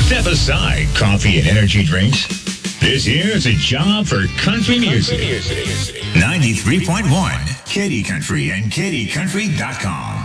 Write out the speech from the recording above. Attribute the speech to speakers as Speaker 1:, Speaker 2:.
Speaker 1: Step aside coffee and energy drinks. This here is a job for country music. 93.1 Katy Country and KatyCountry.com.